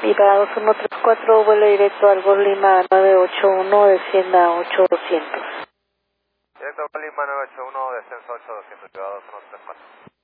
Viva 2134, vuelo directo al Gol Lima 981, descienda 8200. Directo Gol Lima 981, descenso 8200, Viva 2134.